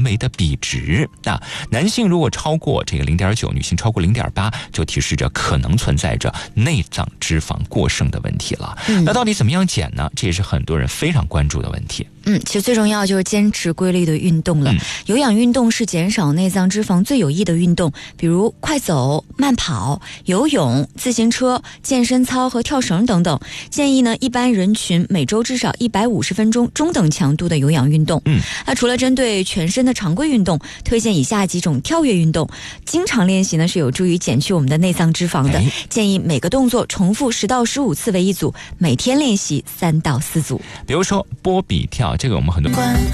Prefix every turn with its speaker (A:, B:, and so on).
A: 为的比值。男性如果超过这个 0.9， 女性超过 0.8， 就提示着可能存在着内脏脂肪过剩的问题了。那到底怎么样减呢？这也是很多人非常关注的问题。
B: 其实最重要就是坚持规律的运动了。有氧运动是减少内脏脂肪最有益的运动，比如快走、慢跑、游泳、自行车、健身操和跳绳等等。建议呢，一般人群每周至少150分钟中等强度的有氧运动。那除了针对全身的常规运动，推荐以下几种跳跃运动。经常练习呢是有助于减去我们的内脏脂肪的。建议每个动作重复10到15次为一组，每天练习3到4组。
A: 比如说波比跳，这个我们很多